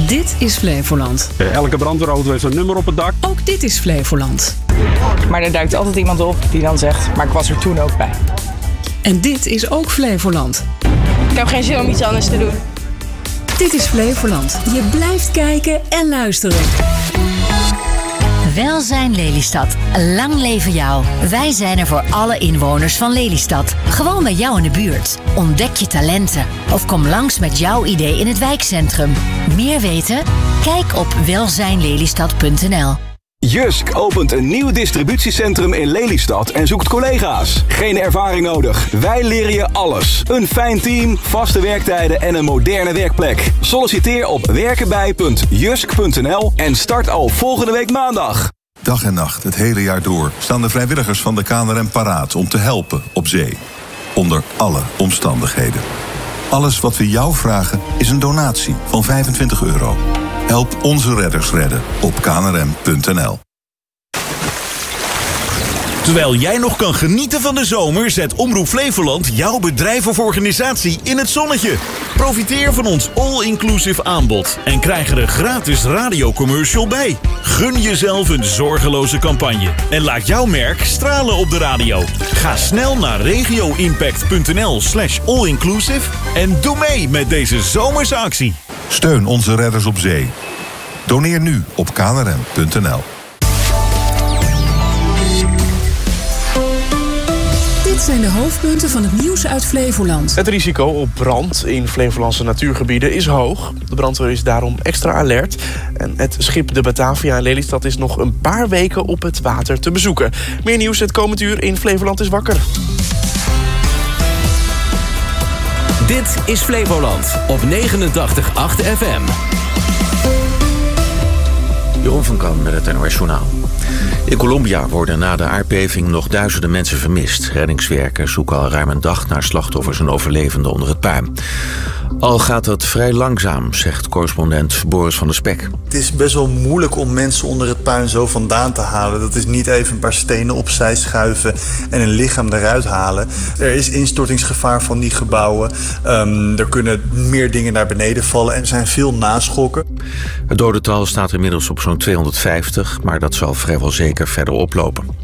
Dit is Flevoland. Elke brandweerauto heeft een nummer op het dak. Ook dit is Flevoland. Maar er duikt altijd iemand op die dan zegt, maar ik was er toen ook bij. En dit is ook Flevoland. Ik heb geen zin om iets anders te doen. Dit is Flevoland. Je blijft kijken en luisteren. Welzijn Lelystad. Lang leven jou. Wij zijn er voor alle inwoners van Lelystad. Gewoon bij jou in de buurt. Ontdek je talenten. Of kom langs met jouw idee in het wijkcentrum. Meer weten? Kijk op welzijnlelystad.nl. Jysk opent een nieuw distributiecentrum in Lelystad en zoekt collega's. Geen ervaring nodig. Wij leren je alles. Een fijn team, vaste werktijden en een moderne werkplek. Solliciteer op werkenbij.jysk.nl en start al volgende week maandag. Dag en nacht, het hele jaar door, staan de vrijwilligers van de KNRM paraat om te helpen op zee. Onder alle omstandigheden. Alles wat we jou vragen is een donatie van €25. Help onze redders redden op knrm.nl. Terwijl jij nog kan genieten van de zomer, zet Omroep Flevoland jouw bedrijf of organisatie in het zonnetje. Profiteer van ons all-inclusive aanbod en krijg er een gratis radiocommercial bij. Gun jezelf een zorgeloze campagne en laat jouw merk stralen op de radio. Ga snel naar regioimpact.nl/allinclusive en doe mee met deze zomerse actie. Steun onze redders op zee. Doneer nu op knrm.nl. Dit zijn de hoofdpunten van het nieuws uit Flevoland. Het risico op brand in Flevolandse natuurgebieden is hoog. De brandweer is daarom extra alert. En het schip de Batavia in Lelystad is nog een paar weken op het water te bezoeken. Meer nieuws het komend uur in Flevoland is wakker. Dit is Flevoland op 89.8 FM. Jeroen van Kan met het NOS Journaal. In Colombia worden na de aardbeving nog duizenden mensen vermist. Reddingswerkers zoeken al ruim een dag naar slachtoffers en overlevenden onder het puin. Al gaat het vrij langzaam, zegt correspondent Boris van der Spek. Het is best wel moeilijk om mensen onder het puin zo vandaan te halen. Dat is niet even een paar stenen opzij schuiven en een lichaam eruit halen. Er is instortingsgevaar van die gebouwen. Er kunnen meer dingen naar beneden vallen en er zijn veel naschokken. Het dodental staat inmiddels op zo'n 250, maar dat zal vrijwel zeker verder oplopen.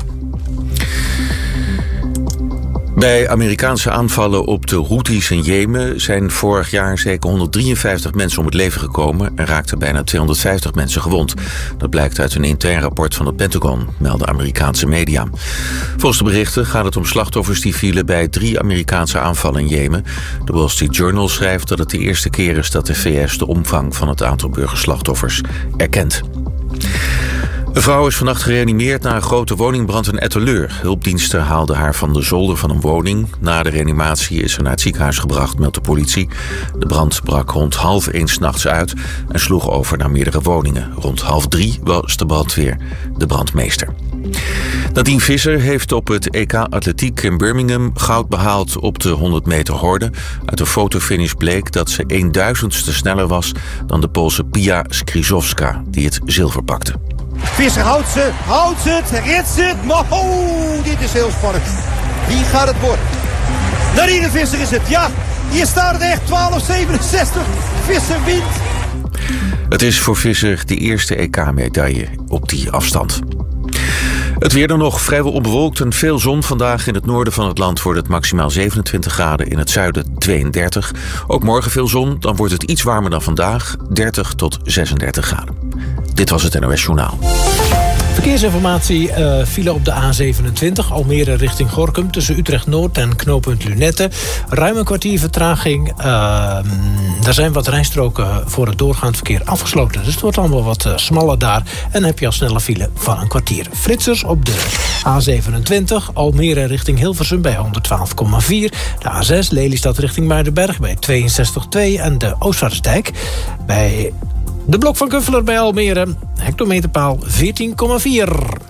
Bij Amerikaanse aanvallen op de Houthis in Jemen zijn vorig jaar zeker 153 mensen om het leven gekomen en raakten bijna 250 mensen gewond. Dat blijkt uit een intern rapport van het Pentagon, melden Amerikaanse media. Volgens de berichten gaat het om slachtoffers die vielen bij 3 Amerikaanse aanvallen in Jemen. De Wall Street Journal schrijft dat het de eerste keer is dat de VS de omvang van het aantal burgerslachtoffers erkent. Een vrouw is vannacht gereanimeerd na een grote woningbrand in Etteleur. Hulpdiensten haalden haar van de zolder van een woning. Na de reanimatie is ze naar het ziekenhuis gebracht, meldt de politie. De brand brak rond 2:30 's nachts uit en sloeg over naar meerdere woningen. Rond 2:30 was de brandweer de brandmeester. Nadine Visser heeft op het EK Atletiek in Birmingham goud behaald op de 100 meter horde. Uit de fotofinish bleek dat ze 1/1000ste sneller was dan de Poolse Pia Skrzydłowska, die het zilver pakte. Visser houdt ze, redt ze. Oh, dit is heel spannend. Wie gaat het worden? Nadine Visser is het, ja. Hier staat het echt, 12:67. Visser wint. Het is voor Visser de eerste EK-medaille op die afstand. Het weer dan nog vrijwel onbewolkt en veel zon. Vandaag in het noorden van het land wordt het maximaal 27 graden. In het zuiden 32. Ook morgen veel zon. Dan wordt het iets warmer dan vandaag. 30 tot 36 graden. Dit was het NOS Journaal. Verkeersinformatie file op de A27, Almere richting Gorinchem, tussen Utrecht-Noord en knooppunt Lunette. Ruim een kwartier vertraging. Er zijn wat rijstroken voor het doorgaand verkeer afgesloten. Dus het wordt allemaal wat smaller daar. En dan heb je al snelle file van een kwartier. Flitsers op de A27, Almere richting Hilversum bij 112,4. De A6, Lelystad richting Muidenberg bij 62,2. En de Oostvaardersdijk bij de Blok van Kuffelen bij Almere, hectometerpaal 14,4.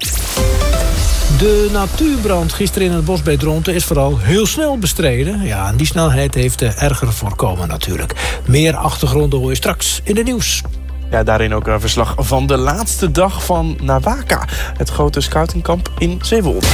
De natuurbrand gisteren in het bos bij Dronten is vooral heel snel bestreden. Ja, en die snelheid heeft erger voorkomen natuurlijk. Meer achtergronden hoor je straks in de nieuws. Ja, daarin ook een verslag van de laatste dag van Nawaka, het grote scoutingkamp in Zeewolde.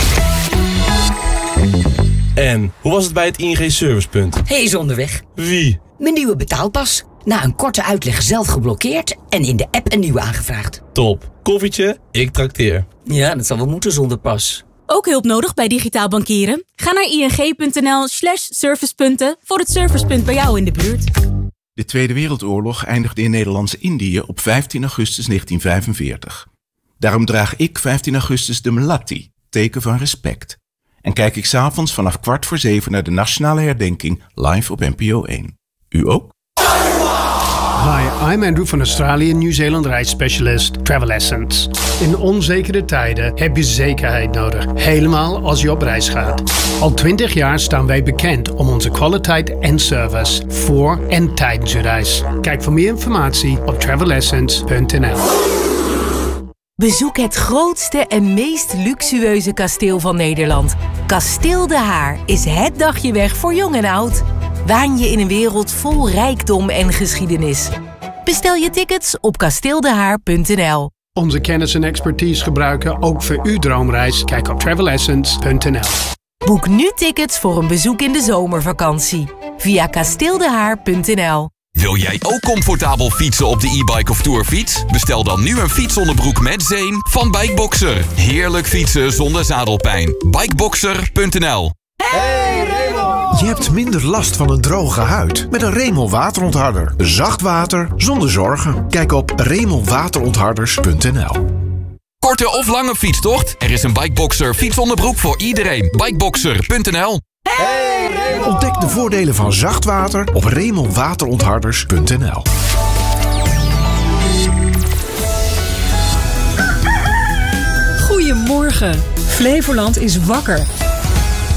En hoe was het bij het ING Servicepunt? Hij is onderweg. Wie? Mijn nieuwe betaalpas. Na een korte uitleg zelf geblokkeerd en in de app een nieuwe aangevraagd. Top. Koffietje, ik trakteer. Ja, dat zal wel moeten zonder pas. Ook hulp nodig bij digitaal bankieren? Ga naar ing.nl/servicepunten voor het servicepunt bij jou in de buurt. De Tweede Wereldoorlog eindigde in Nederlands-Indië op 15 augustus 1945. Daarom draag ik 15 augustus de mlatti, teken van respect. En kijk ik 's avonds vanaf 6:15 naar de nationale herdenking live op NPO 1. U ook? Hi, I'm Andrew van Australië Nieuw-Zeeland reisspecialist Travel Essence. In onzekere tijden heb je zekerheid nodig, helemaal als je op reis gaat. Al 20 jaar staan wij bekend om onze kwaliteit en service voor en tijdens je reis. Kijk voor meer informatie op travelessence.nl. Bezoek het grootste en meest luxueuze kasteel van Nederland. Kasteel De Haar is het dagje weg voor jong en oud. Waan je in een wereld vol rijkdom en geschiedenis. Bestel je tickets op kasteeldehaar.nl. Onze kennis en expertise gebruiken ook voor uw droomreis. Kijk op travelessence.nl. Boek nu tickets voor een bezoek in de zomervakantie. Via kasteeldehaar.nl. Wil jij ook comfortabel fietsen op de e-bike of tourfiets? Bestel dan nu een fietsonderbroek met zeem van Bikeboxer. Heerlijk fietsen zonder zadelpijn. Bikeboxer.nl. Hey Raymond! Je hebt minder last van een droge huid met een Raymond waterontharder. Zacht water zonder zorgen. Kijk op RaymondWaterontharders.nl. Korte of lange fietstocht? Er is een Bikeboxer fietsonderbroek voor iedereen. Bikeboxer.nl. Hey Raymond! Ontdek de voordelen van zacht water op RaymondWaterontharders.nl. Goedemorgen. Flevoland is wakker.